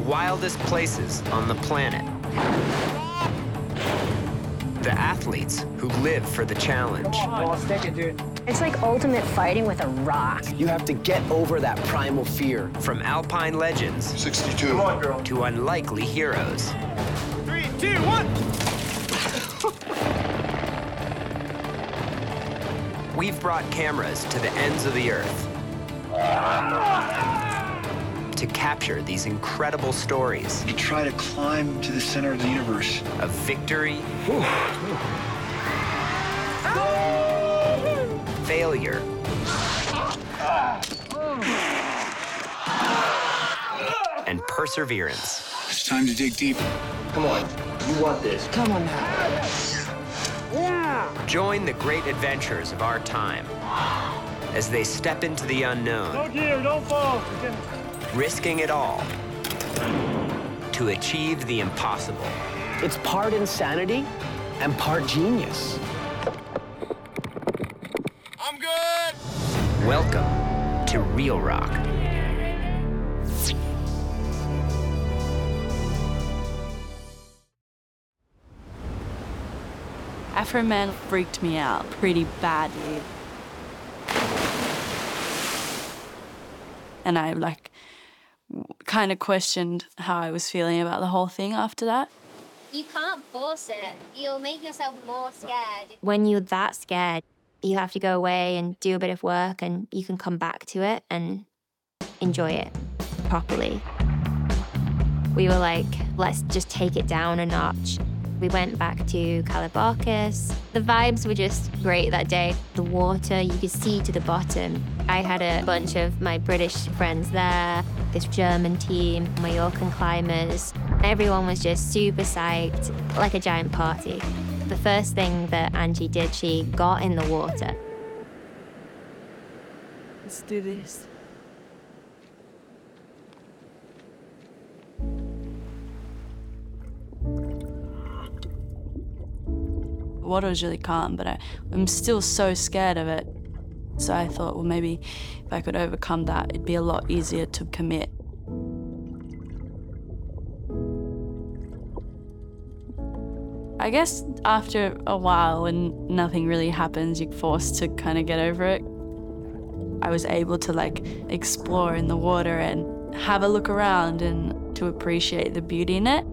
wildest places on the planet. The athletes who live for the challenge. I'll stick it, dude. It's like ultimate fighting with a rock. You have to get over that primal fear. From alpine legends 62. Come on, girl. to unlikely heroes. 3, 2, 1. We've brought cameras to the ends of the earth to capture these incredible stories You try to climb to the center of the universe. of victory, failure, and perseverance. It's time to dig deep. Come on. You want this. Come on now. Join the great adventures of our time as they step into the unknown, Here, don't fall. risking it all to achieve the impossible. It's part insanity and part genius. I'm good! Welcome to Real Rock. Afro Man freaked me out pretty badly. And I kind of questioned how I was feeling about the whole thing after that. You can't force it. You'll make yourself more scared. When you're that scared, you have to go away and do a bit of work, and you can come back to it and enjoy it properly. We were like, let's just take it down a notch. We went back to Calabacas. The vibes were just great that day. The water, you could see to the bottom. I had a bunch of my British friends there, this German team, Mallorcan climbers. Everyone was just super psyched, like a giant party. The first thing that Angie did, she got in the water. Let's do this. The water was really calm, but I'm still so scared of it. So I thought, well, maybe if I could overcome that, it'd be a lot easier to commit. I guess after a while, when nothing really happens, you're forced to kind of get over it. I was able to explore in the water and have a look around and to appreciate the beauty in it.